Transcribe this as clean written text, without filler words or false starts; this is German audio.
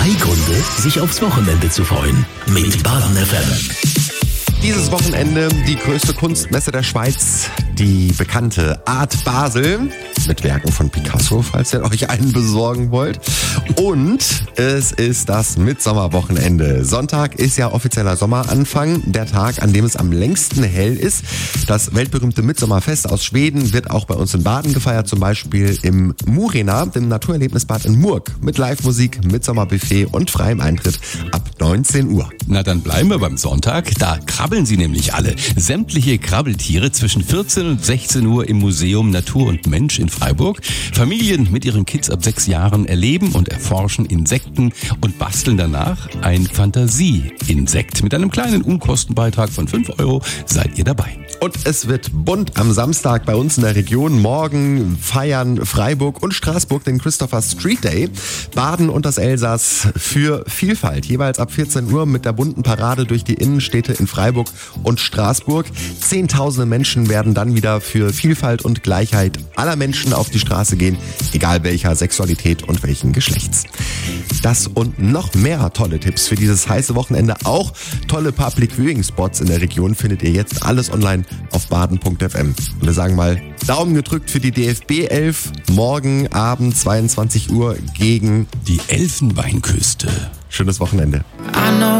3 Gründe, sich aufs Wochenende zu freuen. Mit Baden FM. Dieses Wochenende die größte Kunstmesse der Schweiz, die bekannte Art Basel, mit Werken von Picasso, falls ihr euch einen besorgen wollt. Und es ist das Mitsommerwochenende. Sonntag ist ja offizieller Sommeranfang, der Tag, an dem es am längsten hell ist. Das weltberühmte Mitsommerfest aus Schweden wird auch bei uns in Baden gefeiert, zum Beispiel im Murena, dem Naturerlebnisbad in Murg, mit Live-Musik, Mitsommerbuffet und freiem Eintritt ab 19 Uhr. Na, dann bleiben wir beim Sonntag. Da krabbeln sie nämlich alle. Sämtliche Krabbeltiere zwischen 14 und 16 Uhr im Museum Natur und Mensch in Freiburg. Familien mit ihren Kids ab 6 Jahren erleben und erforschen Insekten und basteln danach ein Fantasie-Insekt. Mit einem kleinen Unkostenbeitrag von 5 € seid ihr dabei. Und es wird bunt am Samstag bei uns in der Region. Morgen feiern Freiburg und Straßburg den Christopher Street Day. Baden und das Elsass für Vielfalt. Jeweils ab 14 Uhr mit der bunten Parade durch die Innenstädte in Freiburg und Straßburg. Zehntausende Menschen werden dann wieder für Vielfalt und Gleichheit aller Menschen auf die Straße gehen, egal welcher Sexualität und welchen Geschlechts. Das und noch mehr tolle Tipps für dieses heiße Wochenende, auch tolle Public Viewing Spots in der Region, findet ihr jetzt alles online auf baden.fm. Und wir sagen mal Daumen gedrückt für die DFB 11. Morgen Abend 22 Uhr gegen die Elfenbeinküste. Schönes Wochenende.